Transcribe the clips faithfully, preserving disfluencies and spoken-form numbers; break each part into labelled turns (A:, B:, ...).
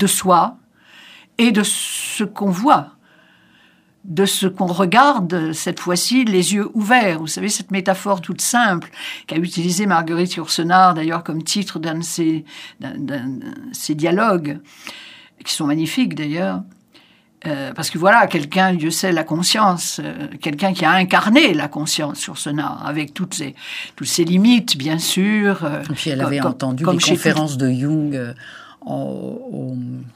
A: de soi et de ce qu'on voit, de ce qu'on regarde, cette fois-ci, les yeux ouverts. Vous savez, cette métaphore toute simple qu'a utilisée Marguerite Yourcenar, d'ailleurs, comme titre d'un de ses, d'un, d'un, d'un, ses dialogues, qui sont magnifiques, d'ailleurs. Euh, parce que voilà, quelqu'un, Dieu sait, la conscience, euh, quelqu'un qui a incarné la conscience Yourcenar, avec toutes ses, toutes ses limites, bien sûr. Euh,
B: Et puis elle avait
A: comme,
B: entendu
A: comme
B: les conférences
A: tout...
B: de Jung euh, en,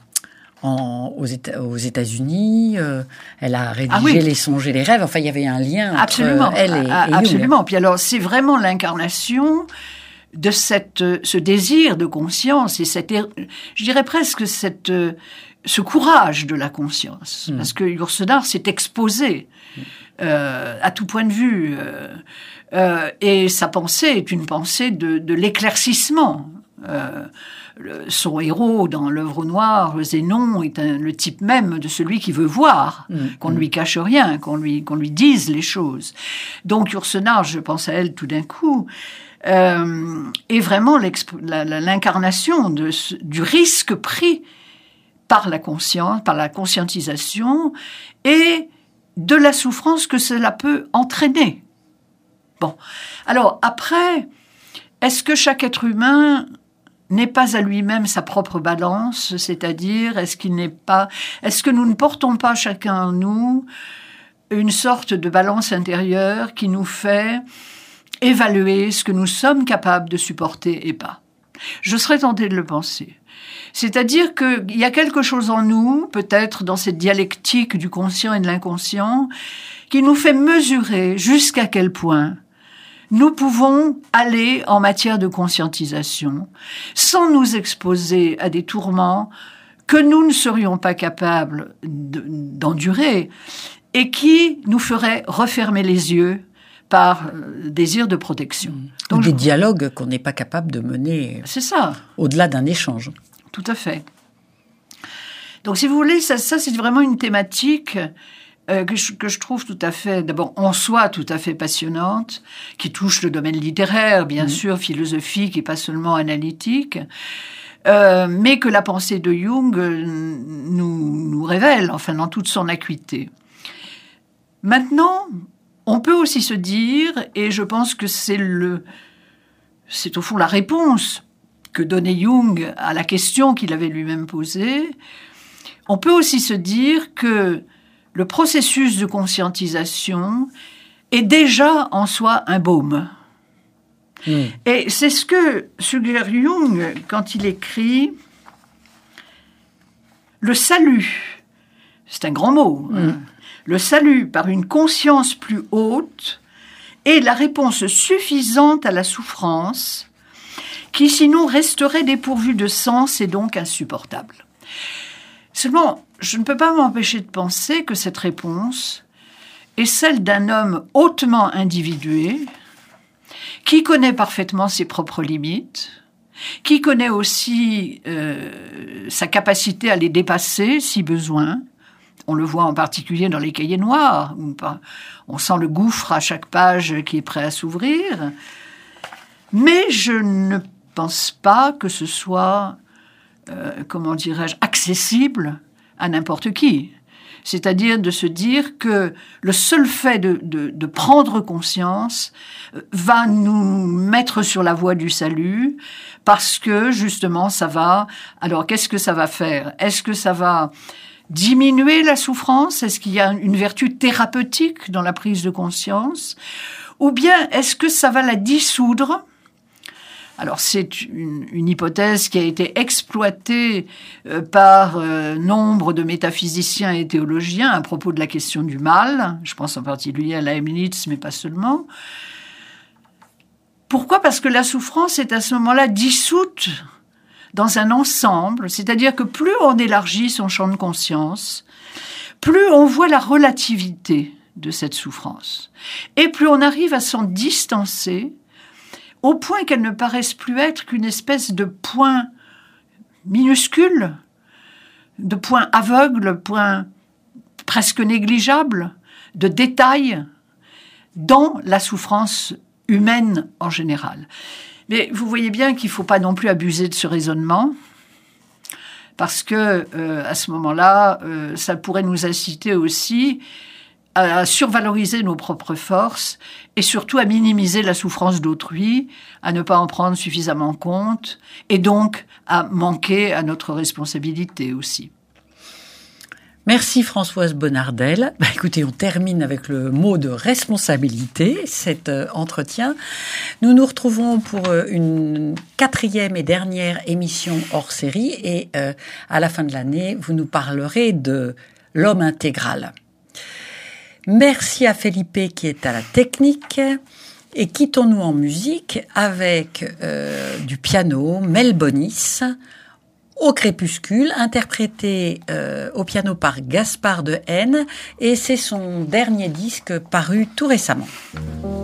B: en, aux, Éta- aux États-Unis. Euh, elle a rédigé ah oui. Les songes et les rêves. Enfin, il y avait un lien
A: absolument,
B: entre elle et,
A: a,
B: et Jung.
A: Absolument. Puis alors, c'est vraiment l'incarnation de cette, ce désir de conscience et cette, je dirais presque cette... ce courage de la conscience, mmh. parce que Yourcenar s'est exposé euh, à tout point de vue, euh, euh, et sa pensée est une pensée de, de l'éclaircissement. Euh, le, son héros dans l'œuvre noire, Zénon, est un, le type même de celui qui veut voir, mmh. qu'on ne lui cache rien, qu'on lui, qu'on lui dise les choses. Donc Yourcenar, je pense à elle tout d'un coup, euh, est vraiment la, la, l'incarnation de ce, du risque pris par la conscience, par la conscientisation et de la souffrance que cela peut entraîner. Bon. Alors, après, est-ce que chaque être humain n'est pas à lui-même sa propre balance, c'est-à-dire, est-ce qu'il n'est pas, est-ce que nous ne portons pas chacun en nous une sorte de balance intérieure qui nous fait évaluer ce que nous sommes capables de supporter et pas? Je serais tentée de le penser. C'est-à-dire qu'il y a quelque chose en nous, peut-être dans cette dialectique du conscient et de l'inconscient, qui nous fait mesurer jusqu'à quel point nous pouvons aller en matière de conscientisation sans nous exposer à des tourments que nous ne serions pas capables de, d'endurer et qui nous feraient refermer les yeux par euh, désir de protection.
B: Donc, des je... dialogues qu'on n'est pas capable de mener.
A: C'est ça.
B: Au-delà d'un échange.
A: Tout à fait. Donc, si vous voulez, ça, ça c'est vraiment une thématique euh, que, je, que je trouve tout à fait, d'abord en soi, tout à fait passionnante, qui touche le domaine littéraire, bien mmh. sûr, philosophique et pas seulement analytique, euh, mais que la pensée de Jung nous, nous révèle, enfin, dans toute son acuité. Maintenant, on peut aussi se dire, et je pense que c'est le, c'est au fond la réponse que donnait Jung à la question qu'il avait lui-même posée, on peut aussi se dire que le processus de conscientisation est déjà en soi un baume. Mmh. Et c'est ce que suggère Jung quand il écrit « Le salut », c'est un grand mot, mmh. hein, le salut par une conscience plus haute est la réponse suffisante à la souffrance qui sinon resterait dépourvue de sens et donc insupportable. Seulement, je ne peux pas m'empêcher de penser que cette réponse est celle d'un homme hautement individué, qui connaît parfaitement ses propres limites, qui connaît aussi euh, sa capacité à les dépasser si besoin. On le voit en particulier dans les cahiers noirs, où on sent le gouffre à chaque page qui est prêt à s'ouvrir. Mais je ne pense pas que ce soit, euh, comment dirais-je, accessible à n'importe qui. C'est-à-dire de se dire que le seul fait de, de, de prendre conscience va nous mettre sur la voie du salut, parce que justement ça va... Alors qu'est-ce que ça va faire ? Est-ce que ça va diminuer la souffrance ? Est-ce qu'il y a une vertu thérapeutique dans la prise de conscience ? Ou bien est-ce que ça va la dissoudre ? Alors, c'est une, une hypothèse qui a été exploitée euh, par euh, nombre de métaphysiciens et théologiens à propos de la question du mal. Je pense en particulier à Leibniz, mais pas seulement. Pourquoi ? Parce que la souffrance est à ce moment-là dissoute dans un ensemble, c'est-à-dire que plus on élargit son champ de conscience, plus on voit la relativité de cette souffrance. Et plus on arrive à s'en distancer, au point qu'elle ne paraisse plus être qu'une espèce de point minuscule, de point aveugle, point presque négligeable, de détail dans la souffrance humaine en général. Mais vous voyez bien qu'il ne faut pas non plus abuser de ce raisonnement, parce que euh, à ce moment-là, euh, ça pourrait nous inciter aussi à, à survaloriser nos propres forces et surtout à minimiser la souffrance d'autrui, à ne pas en prendre suffisamment compte et donc à manquer à notre responsabilité aussi.
B: Merci Françoise Bonnardel. Bah, écoutez, on termine avec le mot de responsabilité, cet euh, entretien. Nous nous retrouvons pour euh, une quatrième et dernière émission hors série et euh, à la fin de l'année, vous nous parlerez de l'homme intégral. Merci à Felipe qui est à la technique et quittons-nous en musique avec euh, du piano, Mel Bonis, Au crépuscule, interprété euh, au piano par Gaspard de Haine, et c'est son dernier disque paru tout récemment.